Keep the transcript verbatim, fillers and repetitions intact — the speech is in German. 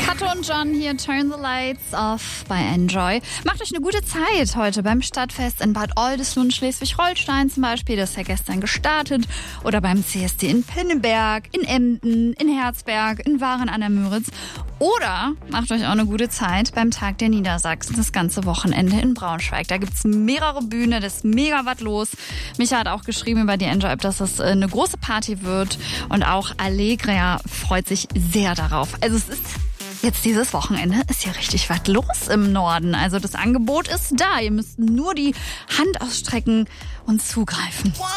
Kato und John hier, Turn the Lights Off bei Enjoy. Macht euch eine gute Zeit heute beim Stadtfest in Bad Oldesloe, Schleswig-Holstein zum Beispiel. Das ist ja gestern gestartet. Oder beim C S D in Pinneberg, in Emden, in Herzberg, in Waren an der Müritz. Oder macht euch auch eine gute Zeit beim Tag der Niedersachsen, das ganze Wochenende in Braunschweig. Da gibt's mehrere Bühnen, das ist mega was los. Micha hat auch geschrieben über die Enjoy-App, dass es eine große Party wird. Und auch Allegria freut sich sehr darauf. Also es ist jetzt dieses Wochenende ist hier richtig was los im Norden. Also das Angebot ist da. Ihr müsst nur die Hand ausstrecken und zugreifen.